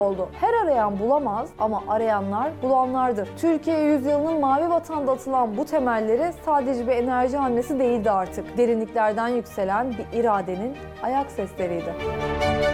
oldu. Her arayan bulamaz ama arayanlar bulanlardır. Türkiye yüzyılının mavi vatanda atılan bu temelleri sadece bir enerji hamlesi değildi artık. Derinliklerden yükselen bir iradenin ayak sesleriydi.